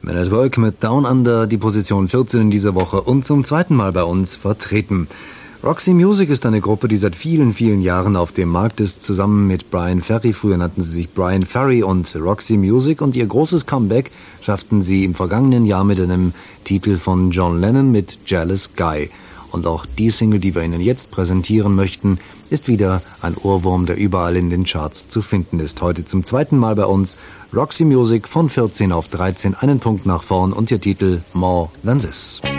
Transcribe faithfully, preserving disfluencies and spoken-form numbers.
Men at Work mit Down Under, die Position vierzehn in dieser Woche und zum zweiten Mal bei uns vertreten. Roxy Music ist eine Gruppe, die seit vielen, vielen Jahren auf dem Markt ist, zusammen mit Bryan Ferry. Früher nannten sie sich Bryan Ferry und Roxy Music, und ihr großes Comeback schafften sie im vergangenen Jahr mit einem Titel von John Lennon mit Jealous Guy. Und auch die Single, die wir Ihnen jetzt präsentieren möchten, ist wieder ein Ohrwurm, der überall in den Charts zu finden ist. Heute zum zweiten Mal bei uns Roxy Music von vierzehn auf dreizehn, einen Punkt nach vorn, und ihr Titel More Than This.